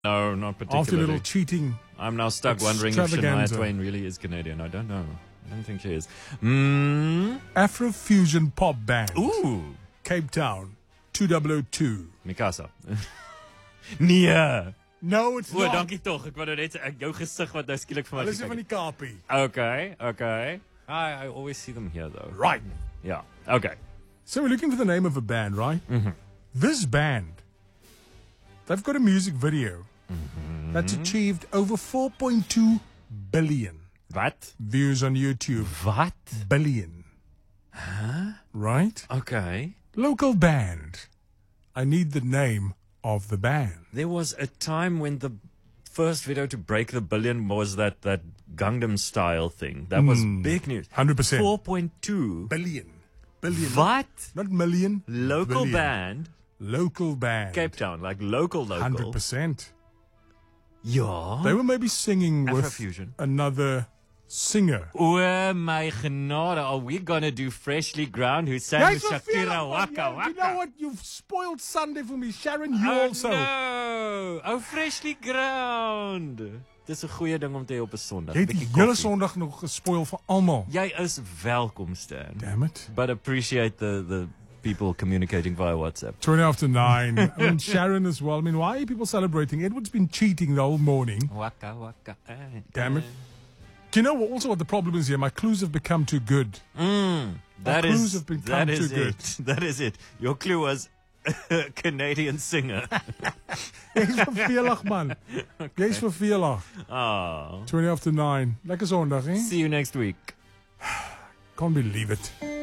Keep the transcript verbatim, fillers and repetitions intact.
No, not particularly. After a little cheating. I'm now stuck wondering if Shania Twain really is Canadian. I don't know. I don't think she is. Mm. Afrofusion pop band. Ooh. Cape Town. two thousand two. Mikasa. Nee. No, it's O, not. dankie tog. Ek wou nou net ek jou gesig wat nou skielik vir my Hulle is van die Kaapie. Okay, okay. I, I always see them here though. Right. Yeah. Okay. So we're looking for the name of a band, right? Mm-hmm. This band, they've got a music video mm-hmm. that's achieved over four point two billion What? views on YouTube. What? Billion. Huh? Right? Okay. Local band. I need the name of the band. There was a time when the first video to break the billion was that, that Gangnam Style thing. That was Mm. big news. one hundred percent. four point two Billion. Billion. What? Not million. Local billion. band. Local band. Cape Town, like local, local. one hundred percent. Ja. They were maybe singing with Afrofusion. another singer. O my genade, are we gonna do Freshly Ground who sang with Shakira Waka Waka? You know what? You've spoiled Sunday for me. Sharon, you oh, also. No. Oh, Freshly Ground. Dis 'n goeie ding om te hê op 'n Sondag. Jy het die hele Sondag nog gespoil vir almal. Jy is welkom, Stan. Damn it. But appreciate the the people communicating via WhatsApp. twenty after nine. I mean, Sharon as well. I mean, why are people celebrating? Edward's been cheating the whole morning. Waka waka. Eh, Damn it. eh. Do you know what, also what the problem is here? My clues have become too good. Mm, that My is clues have become that too is good. it. That is it. Your clue was a Canadian singer. Jy's vervelig, man. Jy's vervelig. Ah. twenty after nine. Lekker Sondag, eh? See you next week. Can't believe it.